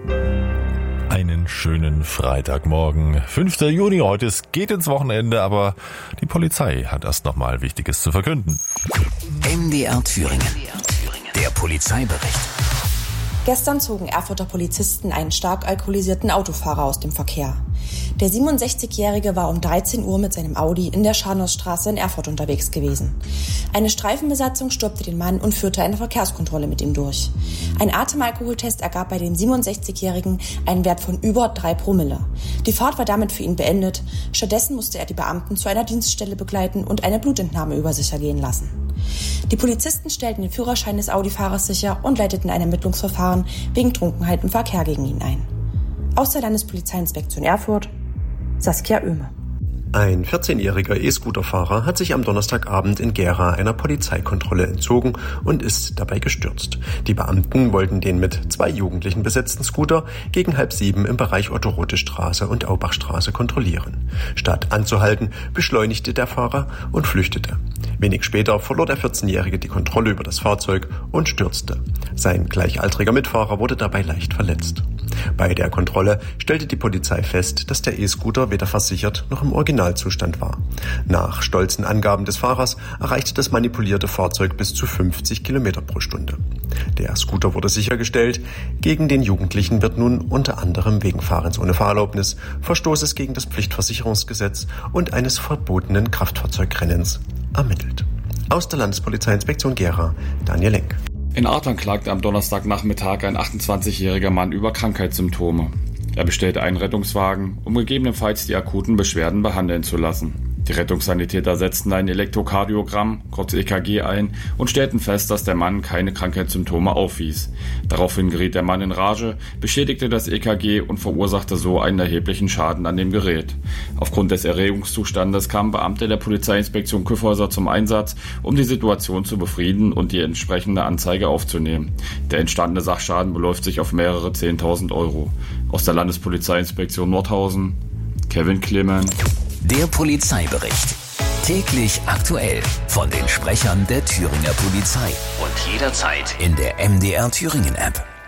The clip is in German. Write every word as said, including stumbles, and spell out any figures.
Einen schönen Freitagmorgen, fünfter Juni. Heute, es geht ins Wochenende, aber die Polizei hat erst noch mal Wichtiges zu verkünden. M D R Thüringen, der Polizeibericht. Gestern zogen Erfurter Polizisten einen stark alkoholisierten Autofahrer aus dem Verkehr. Der siebenundsechzigjährige war um dreizehn Uhr mit seinem Audi in der Scharnhorststraße in Erfurt unterwegs gewesen. Eine Streifenbesatzung stoppte den Mann und führte eine Verkehrskontrolle mit ihm durch. Ein Atemalkoholtest ergab bei dem siebenundsechzigjährigen einen Wert von über drei Promille. Die Fahrt war damit für ihn beendet. Stattdessen musste er die Beamten zu einer Dienststelle begleiten und eine Blutentnahme über sich ergehen lassen. Die Polizisten stellten den Führerschein des Audi-Fahrers sicher und leiteten ein Ermittlungsverfahren wegen Trunkenheit im Verkehr gegen ihn ein. Aus der Landespolizeiinspektion Erfurt, Saskia Oehme. Ein vierzehnjähriger E-Scooter-Fahrer hat sich am Donnerstagabend in Gera einer Polizeikontrolle entzogen und ist dabei gestürzt. Die Beamten wollten den mit zwei Jugendlichen besetzten Scooter gegen halb sieben im Bereich Otto-Rothe-Straße und Aubachstraße kontrollieren. Statt anzuhalten, beschleunigte der Fahrer und flüchtete. Wenig später verlor der vierzehnjährige die Kontrolle über das Fahrzeug und stürzte. Sein gleichaltriger Mitfahrer wurde dabei leicht verletzt. Bei der Kontrolle stellte die Polizei fest, dass der E-Scooter weder versichert noch im Originalzustand war. Nach stolzen Angaben des Fahrers erreichte das manipulierte Fahrzeug bis zu fünfzig Kilometer pro Stunde. Der Scooter wurde sichergestellt. Gegen den Jugendlichen wird nun unter anderem wegen Fahrens ohne Fahrerlaubnis, Verstoßes gegen das Pflichtversicherungsgesetz und eines verbotenen Kraftfahrzeugrennens ermittelt. Aus der Landespolizeiinspektion Gera, Daniel Lenk. In Adlern klagte am Donnerstagnachmittag ein achtundzwanzigjähriger Mann über Krankheitssymptome. Er bestellte einen Rettungswagen, um gegebenenfalls die akuten Beschwerden behandeln zu lassen. Die Rettungssanitäter setzten ein Elektrokardiogramm, kurz E K G, ein und stellten fest, dass der Mann keine Krankheitssymptome aufwies. Daraufhin geriet der Mann in Rage, beschädigte das E K G und verursachte so einen erheblichen Schaden an dem Gerät. Aufgrund des Erregungszustandes kamen Beamte der Polizeiinspektion Kyffhäuser zum Einsatz, um die Situation zu befrieden und die entsprechende Anzeige aufzunehmen. Der entstandene Sachschaden beläuft sich auf mehrere zehntausend Euro. Aus der Landespolizeiinspektion Nordhausen, Kevin Clement. Der Polizeibericht. Täglich aktuell von den Sprechern der Thüringer Polizei. Und jederzeit in der M D R Thüringen App.